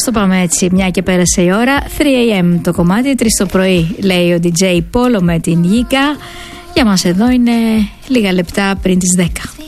το πάμε έτσι, μια και πέρασε η ώρα. 3 AM το κομμάτι, 3 το πρωί, λέει ο DJ Πόλο με την Γίκα. Για μας εδώ είναι λίγα λεπτά πριν τις 10.